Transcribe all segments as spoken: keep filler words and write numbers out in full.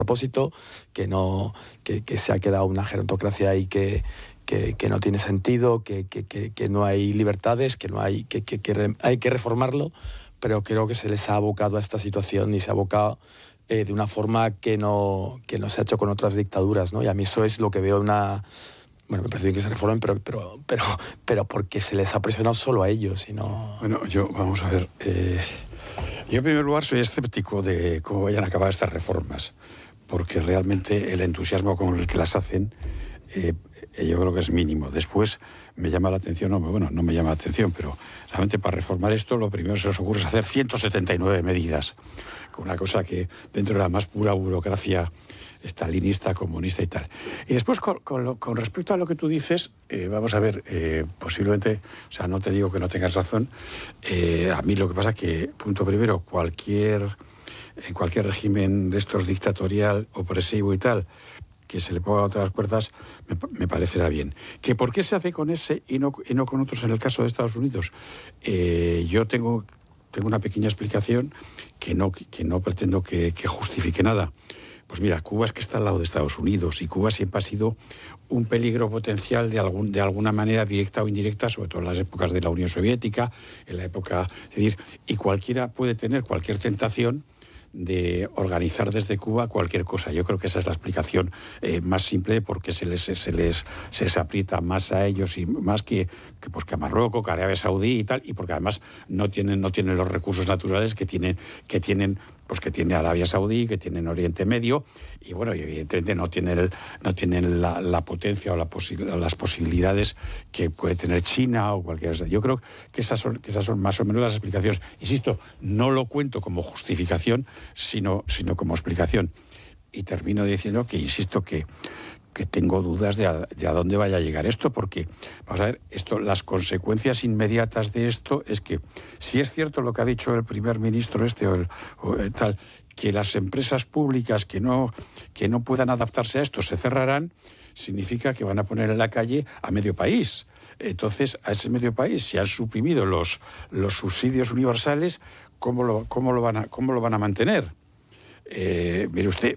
propósito, que no que, que se ha quedado una gerontocracia ahí que, que, que no tiene sentido, que, que, que, que no hay libertades, que no hay que, que, que re, hay que reformarlo, pero creo que se les ha abocado a esta situación y se ha abocado eh, de una forma que no, que no se ha hecho con otras dictaduras, ¿no? Y a mí eso es lo que veo una... Bueno, me parece bien que se reformen, pero, pero, pero, pero porque se les ha presionado solo a ellos y no... Bueno, yo, vamos a ver... Eh, yo en primer lugar soy escéptico de cómo vayan a acabar estas reformas, porque realmente el entusiasmo con el que las hacen eh, yo creo que es mínimo. Después me llama la atención, no, bueno, no me llama la atención, pero realmente para reformar esto lo primero que se les ocurre es hacer ciento setenta y nueve medidas, con una cosa que dentro de la más pura burocracia estalinista, comunista y tal. Y después, con, con, lo, con respecto a lo que tú dices, eh, vamos a ver, eh, posiblemente, o sea, no te digo que no tengas razón, eh, a mí lo que pasa es que, punto primero, cualquier, en cualquier régimen de estos dictatorial, opresivo y tal, que se le ponga otras cuerdas, me, me parecerá bien. ¿Que por qué se hace con ese y no, y no con otros en el caso de Estados Unidos? Eh, yo tengo, tengo una pequeña explicación que no, que no pretendo que, que justifique nada. Pues mira, Cuba es que está al lado de Estados Unidos y Cuba siempre ha sido un peligro potencial de, algún, de alguna manera directa o indirecta, sobre todo en las épocas de la Unión Soviética, en la época... Es decir, y cualquiera puede tener cualquier tentación de organizar desde Cuba cualquier cosa. Yo creo que esa es la explicación eh, más simple, porque se les, se, les, se les aprieta más a ellos y más que, que, pues, que a Marruecos, que a Arabia Saudí y tal, y porque además no tienen, no tienen los recursos naturales que tienen, que tienen pues que tiene Arabia Saudí, que tienen Oriente Medio, y bueno, y evidentemente no tienen, el, no tienen la, la potencia o, la posi o las posibilidades que puede tener China o cualquier otra. Yo creo que esas, son, que esas son más o menos las explicaciones. Insisto, no lo cuento como justificación, sino, sino como explicación. Y termino diciendo que, insisto, que, que tengo dudas de a, de a dónde vaya a llegar esto, porque, vamos a ver, esto, las consecuencias inmediatas de esto es que, si es cierto lo que ha dicho el primer ministro este o, el, o el tal, que las empresas públicas que no, que no puedan adaptarse a esto se cerrarán, significa que van a poner en la calle a medio país. Entonces, a ese medio país, si han suprimido los, los subsidios universales, ¿cómo lo, cómo lo van a, cómo lo van a mantener? Eh, mire usted,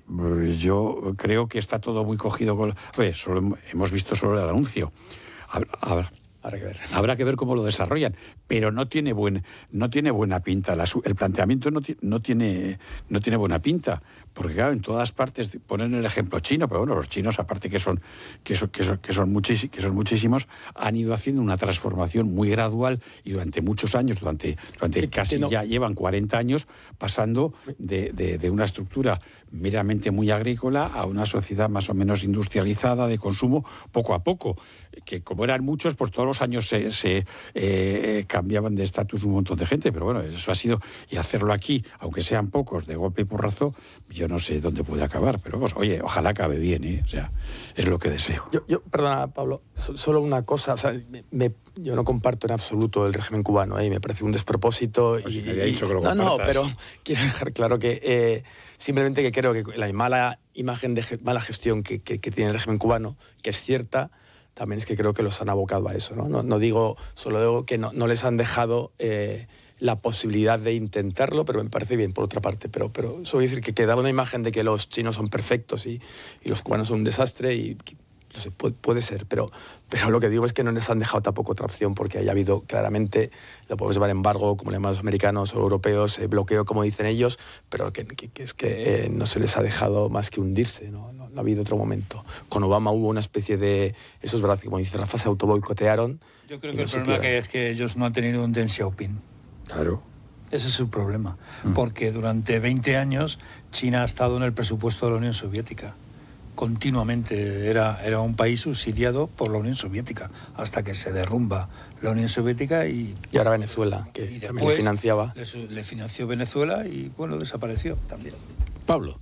yo creo que está todo muy cogido con... Pues solo hemos visto solo el anuncio. Habrá, habrá, habrá, que ver. habrá que ver cómo lo desarrollan, pero no tiene, buen, no tiene buena pinta. La, el planteamiento no, no, tiene, no tiene buena pinta, porque claro, en todas partes, ponen el ejemplo chino, pero bueno, los chinos, aparte que son, que son, que son, que son, muchis, que son muchísimos, han ido haciendo una transformación muy gradual y durante muchos años, durante, durante que, casi que no. ya llevan cuarenta años, pasando de, de, de una estructura meramente muy agrícola a una sociedad más o menos industrializada, de consumo, poco a poco, que como eran muchos, pues todos los años se, se eh, cambiaban de estatus un montón de gente, pero bueno, eso ha sido, y hacerlo aquí, aunque sean pocos, de golpe y porrazo, yo no sé dónde puede acabar, pero pues, oye, ojalá acabe bien, ¿eh? O sea, es lo que deseo. Yo, yo perdona, Pablo, so, solo una cosa, o sea, me, yo no comparto en absoluto el régimen cubano, ¿eh? Me parece un despropósito. Pues y, si me había dicho que lo no, compartas. no, pero quiero dejar claro que eh, simplemente que creo que la mala imagen de ge mala gestión que, que, que tiene el régimen cubano, que es cierta, también es que creo que los han abocado a eso, ¿no? No, no digo, solo digo que no, no les han dejado eh, la posibilidad de intentarlo, pero me parece bien por otra parte. Pero, pero eso quiere decir que quedaba una imagen de que los chinos son perfectos y, y los cubanos son un desastre y... No sé, puede, puede ser, pero, pero lo que digo es que no les han dejado tampoco otra opción, porque haya habido claramente, lo podemos llamar embargo, como le llaman los americanos o europeos, eh, bloqueo, como dicen ellos, pero que, que, que es que eh, no se les ha dejado más que hundirse, ¿no? No, no ha habido otro momento. Con Obama hubo una especie de, eso es verdad, que como dice Rafa, se autoboicotearon. Yo creo que no el problema que es que ellos no han tenido un Deng Xiaoping. Claro. Ese es el problema, mm. porque durante veinte años China ha estado en el presupuesto de la Unión Soviética. Continuamente era, era un país subsidiado por la Unión Soviética hasta que se derrumba la Unión Soviética y... Y ahora Venezuela, que y también le financiaba. Le, le financió Venezuela y, bueno, desapareció también. Pablo.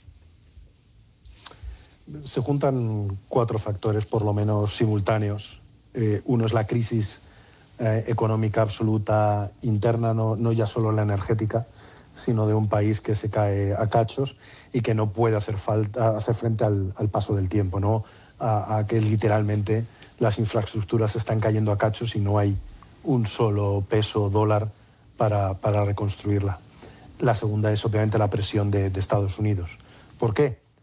Se juntan cuatro factores, por lo menos simultáneos. Eh, uno es la crisis eh, económica absoluta interna, no, no ya solo la energética, sino de un país que se cae a cachos y que no puede hacer, falta, hacer frente al, al paso del tiempo, ¿no? A, a que literalmente las infraestructuras están cayendo a cachos y no hay un solo peso o dólar para, para reconstruirla. La segunda es obviamente la presión de, de Estados Unidos. ¿Por qué?